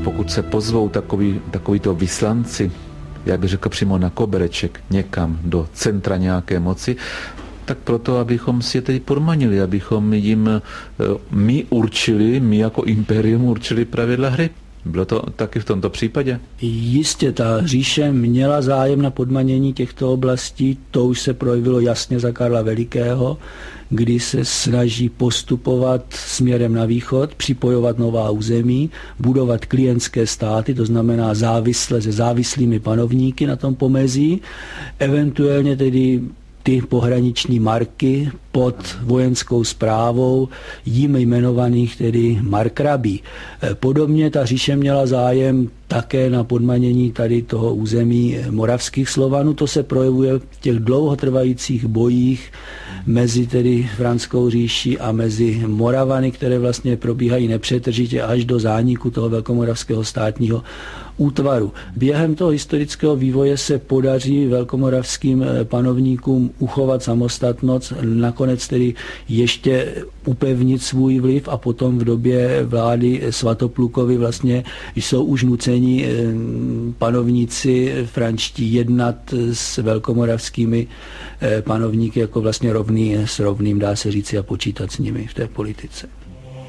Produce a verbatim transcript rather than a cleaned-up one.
pokud se pozvou takový, takovýto vyslanci, já bych řekl přímo na kobereček někam do centra nějaké moci, tak proto, abychom si je tedy podmanili, abychom jim my určili, my jako impérium určili pravidla hry. Bylo to taky v tomto případě? Jistě, ta říše měla zájem na podmanění těchto oblastí, to už se projevilo jasně za Karla Velikého, kdy se snaží postupovat směrem na východ, připojovat nová území, budovat klientské státy, to znamená závisle se závislými panovníky na tom pomezí, eventuálně tedy ty pohraniční marky pod vojenskou správou jím jmenovaných tedy markrabí. Podobně ta říše měla zájem také na podmanění tady toho území moravských Slovanů. To se projevuje v těch dlouhotrvajících bojích mezi tedy Franskou říší a mezi Moravany, které vlastně probíhají nepřetržitě až do zániku toho velkomoravského státního útvaru. Během toho historického vývoje se podaří velkomoravským panovníkům uchovat samostatnost, nakonec tedy ještě upevnit svůj vliv a potom v době vlády Svatoplukovy vlastně jsou už nuceni panovníci franští jednat s velkomoravskými panovníky jako vlastně rovný s rovným, dá se říci, a počítat s nimi v té politice.